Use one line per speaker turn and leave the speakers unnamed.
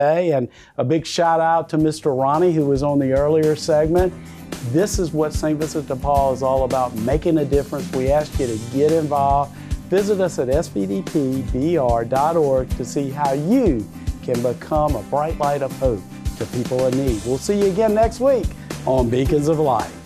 And a big shout out to Mr. Ronnie, who was on the earlier segment. This is what St. Vincent de Paul is all about, making a difference. We ask you to get involved. Visit us at svdpbr.org to see how you can become a bright light of hope to people in need. We'll see you again next week on Beacons of Light.